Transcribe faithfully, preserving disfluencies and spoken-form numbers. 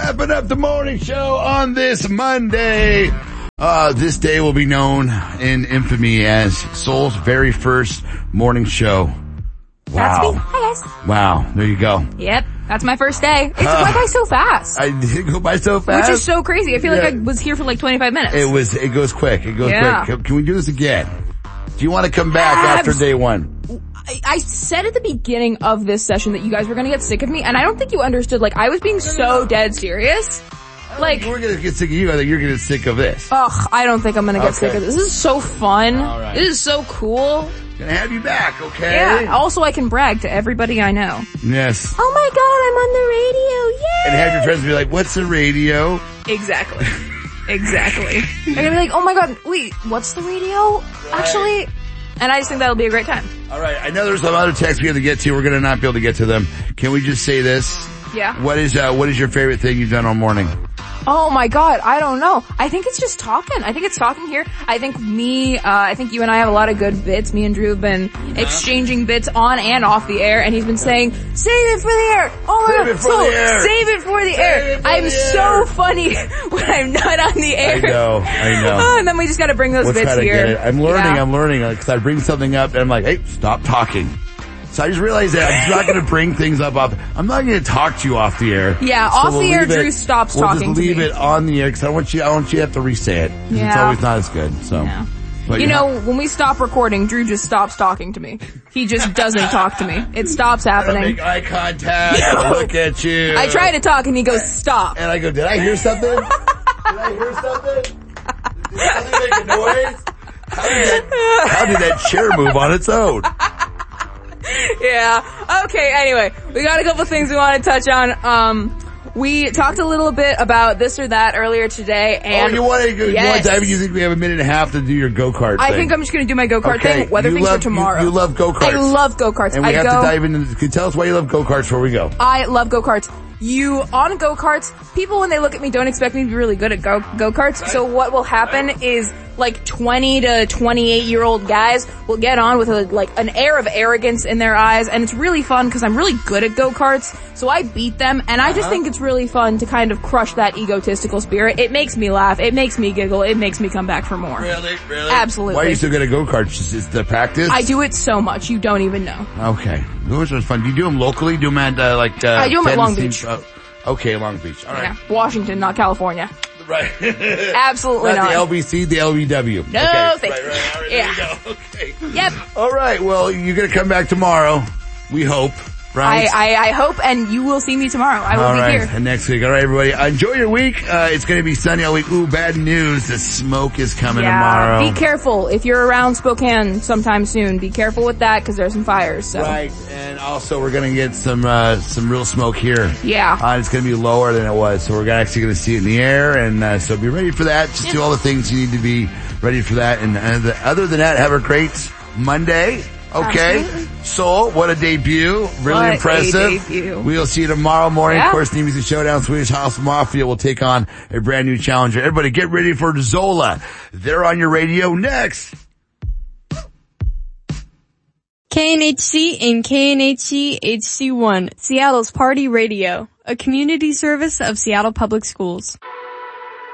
Wrapping up the morning show on this Monday. Uh, this day will be known in infamy as Soul's very first morning show. Wow. That's me. Hi, guys. Wow. There you go. Yep. That's my first day. It uh, went by so fast. I did go by so fast. Which is so crazy. I feel yeah. like I was here for like twenty-five minutes. It was, it goes quick. It goes yeah. quick. Can we do this again? Do you want to come back uh, after day one? I, I said at the beginning of this session that you guys were gonna get sick of me, and I don't think you understood. Like, I was being so dead serious. Like, we're gonna get sick of you. I think you're gonna get sick of this. Ugh, I don't think I'm gonna get okay. sick of this. This is so fun. All right. This is so cool. Gonna have you back, okay? Yeah. Also, I can brag to everybody I know. Yes. Oh my god, I'm on the radio. Yay! And have your friends be like, "What's the radio?" Exactly. Exactly. They're gonna be like, "Oh my god, wait, what's the radio?" Right. Actually. And I just think that'll be a great time. All right. I know there's some other texts we have to get to. We're going to not be able to get to them. Can we just say this? Yeah. What is, uh, what is your favorite thing you've done all morning? Oh my god, I don't know. I think it's just talking. I think it's talking here. I think me, uh, I think you and I have a lot of good bits. Me and Drew have been yeah. exchanging bits on and off the air, and he's been saying, save it for the air! Oh my save god, it for so, the air! Save it for the save air! For I'm the so air. funny when I'm not on the air. I know, I know. Oh, and then we just gotta bring those we'll bits try to here. Get it. I'm learning, yeah. I'm learning, because I bring something up and I'm like, hey, stop talking. So I just realized that I'm not going to bring things up off. I'm not going to talk to you off the air. Yeah, so off we'll the air, it, Drew stops we'll talking to me. We'll just leave it on the air because I want you. I want you to have to re-say it. Yeah. It's always not as good. So. Yeah. But you yeah. know, when we stop recording, Drew just stops talking to me. He just doesn't talk to me. It stops happening. I make eye contact. No. Look at you. I try to talk and he goes, stop. And I go, did I hear something? Did I hear something? Did something make a noise? How did that, how did that chair move on its own? Yeah. Okay, anyway, we got a couple things we want to touch on. Um, we talked a little bit about this or that earlier today, and... Oh, you want to, yes. you want to dive in? You think we have a minute and a half to do your go-kart I thing? think I'm just going to do my go-kart okay. thing, weather you things love, for tomorrow. You, you love go-karts. I love go-karts. And we I have go, to dive into... Can you tell us why you love go-karts before we go? I love go-karts. You, on go-karts, people when they look at me don't expect me to be really good at go, go-karts, right. So what will happen right. is like twenty to twenty-eight year old guys will get on with a, like an air of arrogance in their eyes, and it's really fun because I'm really good at go-karts, so I beat them, and I just uh-huh. think it's really fun to kind of crush that egotistical spirit. It makes me laugh, it makes me giggle, it makes me come back for more. Really? Really? Absolutely. Why are you so good at go-karts? Is this the practice? I do it so much, you don't even know. Okay. Those are fun. Do you do them locally? Do them at, uh, like, uh, I do them at Long Tennessee? Beach. Uh, okay, Long Beach. All right. Yeah. Washington, not California. Right. Absolutely not. Not the L B C, the L B W. No, okay. thank right, you. right, all right, yeah. There you go. Okay. Yep. All right. Well, you're gonna come back tomorrow. We hope. Right? I, I, I hope, and you will see me tomorrow. I will all be right. here. And next week. All right, everybody. Enjoy your week. Uh, it's going to be sunny all week. Ooh, bad news. The smoke is coming yeah, tomorrow. Be careful. If you're around Spokane sometime soon, be careful with that because there's some fires. So. Right. And also, we're going to get some, uh, some real smoke here. Yeah. Uh, it's going to be lower than it was. So we're actually going to see it in the air. And, uh, so be ready for that. Just yeah. do all the things you need to be ready for that. And uh, other than that, have a great Monday. Okay. Absolutely. Soul, what a debut. Really what impressive. A debut. We'll see you tomorrow morning. Yeah. Of course, New Music Showdown, Swedish House Mafia will take on a brand new challenger. Everybody get ready for Zola. They're on your radio next. K N H C and K N H C H C one, Seattle's Party Radio, a community service of Seattle Public Schools.